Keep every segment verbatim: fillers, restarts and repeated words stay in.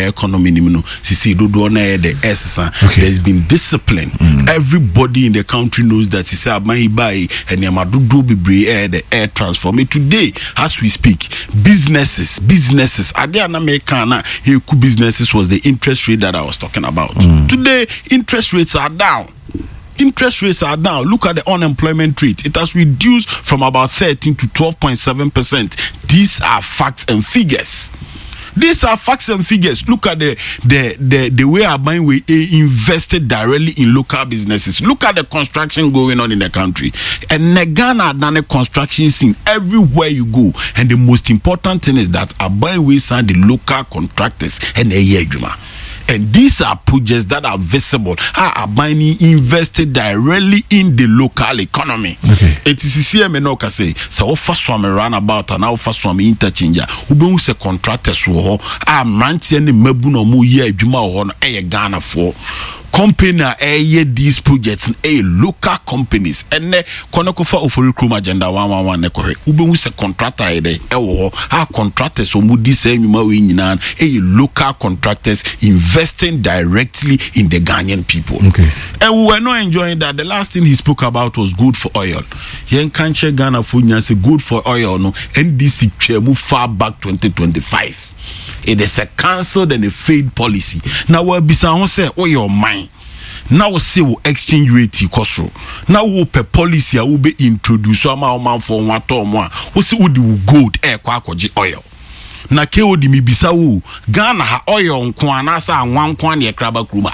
economy ni no sisi dodo na the essa there's been discipline. Mm. Everybody in the country knows that sisi aban buy and yamadodo bebre air the air transform today as we speak. Businesses businesses ade na make na eku businesses was the interest rate that I was talking about. Mm. Today interest rates are down. Interest rates are down. Look at the unemployment rate. It has reduced from about thirteen to twelve point seven percent. These are facts and figures. These are facts and figures. Look at the the the, the way our money we invested directly in local businesses. Look at the construction going on in the country. And Ghana done a construction scene everywhere you go. And the most important thing is that our money we sign the local contractors and a year juma. And these are projects that are visible, are buying invested directly in the local economy. Okay. It is C M N say, so offer some runabout and offer some interchanger. Who don't say contractors who are manting the mebuno mu ye juma on a Ghana for. Company a these projects a local companies and ne konokofa ofori krum agenda one one one ne kohe ube se contractor e dey e wo ha contractors o mudi say nyuma we nyina a local contractors investing directly in the Ghanaian people. Okay. And we were not enjoying that. The last thing he spoke about was good for oil. Yen kanche Ghana for nya say good for oil no N D C twemu far back twenty twenty-five. It is a cancelled and a failed policy. Now we bisa say oh your mind. Now we see exchange rate kosro. Now we per policy will be introduced so ma man for one to one. We see we do gold air kwa kwaji oil. Na ke odi mi bisa wo Ghana ha oil nko anasa anwan kwa ne kraba kruma.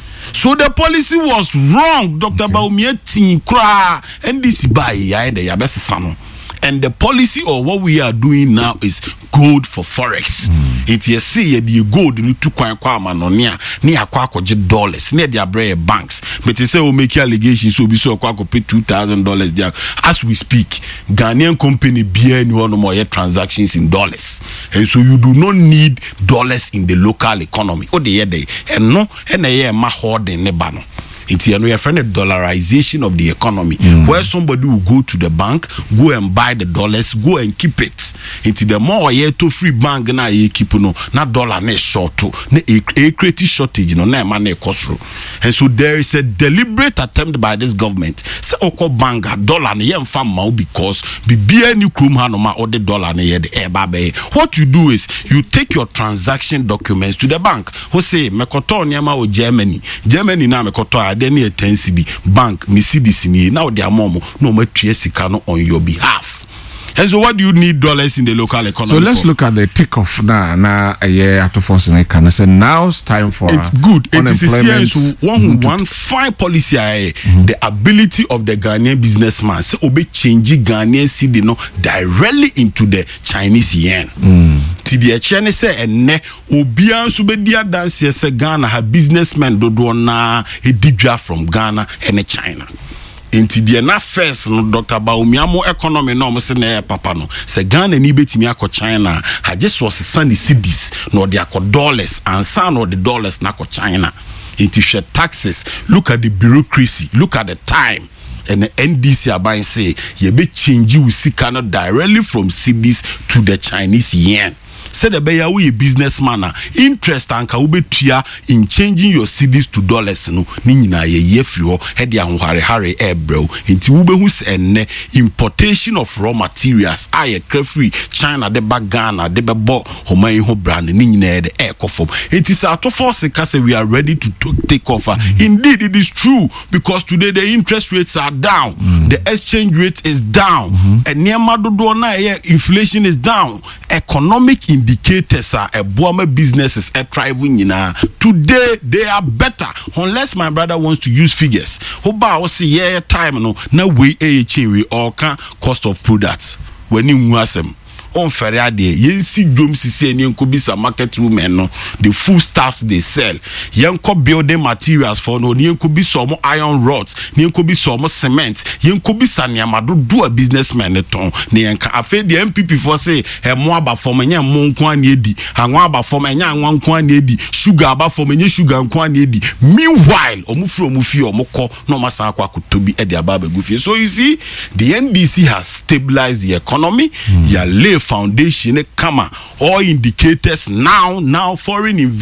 So the policy was wrong. Doctor Okay. Baumia tin kra N D C buy ya de ya besesa no. And the policy of what we are doing now is gold for forex. Mm. It is see the gold ni tu kwan kwa manonia ni akwa akwaje dollars ni dia bread banks. But they say we make allegations so be so akwa ko pay two thousand dollars there. As we speak, Ghanaian company B N one more transactions in dollars. And so you do not need dollars in the local economy. O de dey and no and e ma hoarding ne ba no. It's a dollarization of the economy, mm. where somebody will go to the bank, go and buy the dollars, go and keep it. It's the more ye to free bank na ye keep no na dollar ne short to a creative shortage no na man cost. And so there is a deliberate attempt by this government. Say oko bank dollar ne yem fam mau because be be any krum hanoma or the dollar ne ye the eba. What you do is you take your transaction documents to the bank. Who say mekoto nyama o Germany, Germany na mekoto. Then a ten C D bank, me see this in now they are more no more sika on your behalf. And so what do you need dollars in the local economy? So let's for? look at the takeoff now. Now a year after forcing I can say now it's time for it's good. It is one mm-hmm. one fine policy. Mm-hmm. The ability of the Ghanaian businessman say obe change Ghanaian cedi no directly into the Chinese yen. Mm. Ti the Chinese say ene obian so be dia dance say Ghana ha businessmen do do na e didwa from Ghana and China. Inti die na first no Doctor Baumiamo economy no mo se na papa no se Ghana ni betimi akọ China ha just was send cedis no de akọ dollars and san no the dollars na akọ China. Inti share taxes, look at the bureaucracy, look at the time. And the N D C abai say ye be change you sika no directly from cedis to the Chinese yen. Said the beya we a businessman interest anka ubetua in changing your cedis to dollars no ni nyina ye ye free ho he de anware hare ebrew nti ubehu enne importation of raw materials aye free China de bag Ghana de bebo homan ho brand ni nyina de ekofom it is out of force say we are ready to take off. Mm-hmm. Indeed it is true because today the interest rates are down. Mm-hmm. The exchange rate is down. Mm-hmm. And niema dodo na inflation is down. Economic indicators are a booma businesses are thriving in uh, today they are better unless my brother wants to use figures. Oba o see yeah time no na we a change we all can cost of products when you wasem on Ferrari yensi drum sisi eni enko bisa market women no the food stuffs they sell yenko building materials for no ni enko bi so mo iron rods ni enko bi so mo cement yenko bisa ne amado do a businessman ton ne yenka afa the M P P for say e mo aba for nya mo nko an edi anwa aba for nya anwa nko an edi sugar aba for nya sugar nko an edi meanwhile omu fro omu fi omu ko no masa akwa kotobi e de aba bagufie. So you see the N D C has stabilized the economy. Mm. Ya lay foundation kama all indicators now now foreign investment